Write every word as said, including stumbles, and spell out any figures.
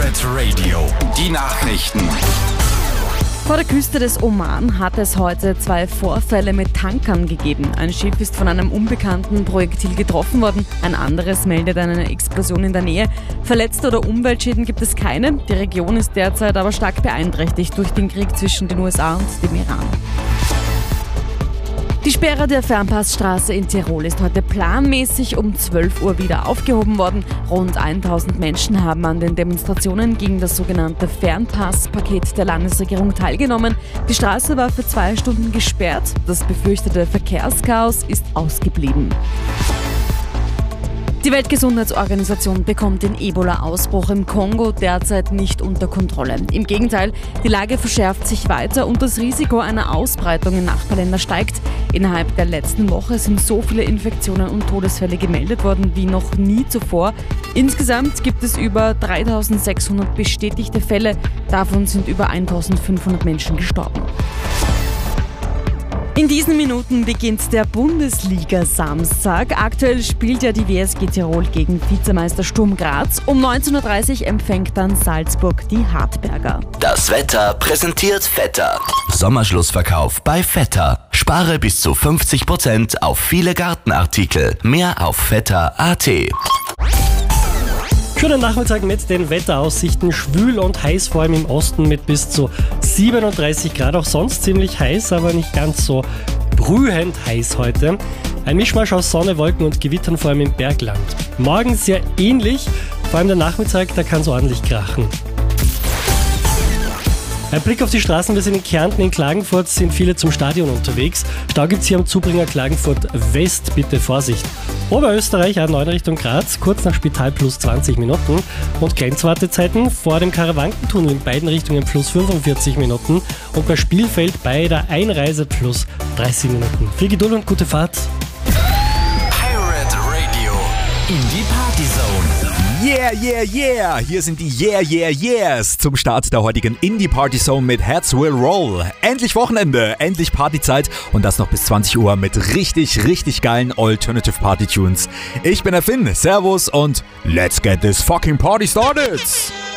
Pirate Radio, die Nachrichten. Vor der Küste des Oman hat es heute zwei Vorfälle mit Tankern gegeben. Ein Schiff ist von einem unbekannten Projektil getroffen worden, ein anderes meldet eine Explosion in der Nähe. Verletzte oder Umweltschäden gibt es keine. Die Region ist derzeit aber stark beeinträchtigt durch den Krieg zwischen den U S A und dem Iran. Die Sperre der Fernpassstraße in Tirol ist heute planmäßig um zwölf Uhr wieder aufgehoben worden. Rund tausend Menschen haben an den Demonstrationen gegen das sogenannte Fernpasspaket der Landesregierung teilgenommen. Die Straße war für zwei Stunden gesperrt. Das befürchtete Verkehrschaos ist ausgeblieben. Die Weltgesundheitsorganisation bekommt den Ebola-Ausbruch im Kongo derzeit nicht unter Kontrolle. Im Gegenteil, die Lage verschärft sich weiter und das Risiko einer Ausbreitung in Nachbarländer steigt. Innerhalb der letzten Woche sind so viele Infektionen und Todesfälle gemeldet worden wie noch nie zuvor. Insgesamt gibt es über dreitausendsechshundert bestätigte Fälle, davon sind über eintausendfünfhundert Menschen gestorben. In diesen Minuten beginnt der Bundesliga-Samstag. Aktuell spielt ja die W S G Tirol gegen Vizemeister Sturm Graz. Um neunzehn Uhr dreißig empfängt dann Salzburg die Hartberger. Das Wetter präsentiert Vetter. Sommerschlussverkauf bei Vetter. Spare bis zu fünfzig Prozent auf viele Gartenartikel. Mehr auf vetter punkt a t. Schönen Nachmittag mit den Wetteraussichten. Schwül und heiß, vor allem im Osten mit bis zu siebenunddreißig Grad. Auch sonst ziemlich heiß, aber nicht ganz so brühend heiß heute. Ein Mischmasch aus Sonne, Wolken und Gewittern, vor allem im Bergland. Morgen sehr ähnlich, vor allem der Nachmittag, da kann es ordentlich krachen. Ein Blick auf die Straßen, wir sind in Kärnten, in Klagenfurt sind viele zum Stadion unterwegs. Stau gibt es hier am Zubringer Klagenfurt West, bitte Vorsicht. Oberösterreich, A neun Richtung Graz, kurz nach Spital plus zwanzig Minuten. Und Grenzwartezeiten vor dem Karawankentunnel in beiden Richtungen plus fünfundvierzig Minuten. Und bei Spielfeld bei der Einreise plus dreißig Minuten. Viel Geduld und gute Fahrt. Pirate Radio, in die Party Zone. Yeah, yeah, yeah! Hier sind die Yeah, yeah, yeahs zum Start der heutigen Indie Party Zone mit Heads Will Roll. Endlich Wochenende, endlich Partyzeit und das noch bis zwanzig Uhr mit richtig, richtig geilen Alternative Party Tunes. Ich bin der Finn, Servus und let's get this fucking party started!